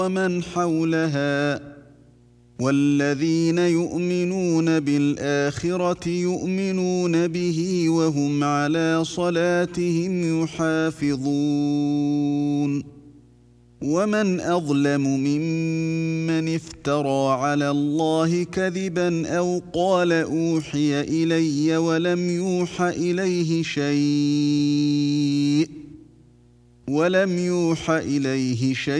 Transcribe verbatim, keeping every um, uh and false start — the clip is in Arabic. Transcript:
ومن حولها والذين يؤمنون بالآخرة يؤمنون به وهم على صلاتهم يحافظون ومن أظلم ممن افترى على الله كذبا أو قال أوحي إلي ولم يوح إليه شيء ولم يوح إليه شيء